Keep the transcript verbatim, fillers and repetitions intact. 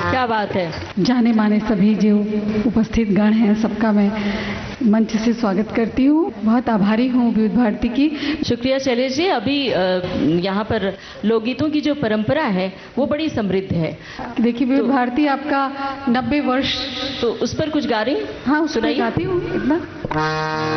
क्या बात है। जाने माने सभी जो उपस्थित गण हैं सबका मैं मंच से स्वागत करती हूँ। बहुत आभारी हूँ विविध भारती की। शुक्रिया शैलेश जी। अभी यहाँ पर लोकगीतों की जो परंपरा है वो बड़ी समृद्ध है। देखिए विविध तो, भारती आपका नब्बे वर्ष, तो उस पर कुछ गा रही? हाँ, सुनाई गाती हूँ इतना।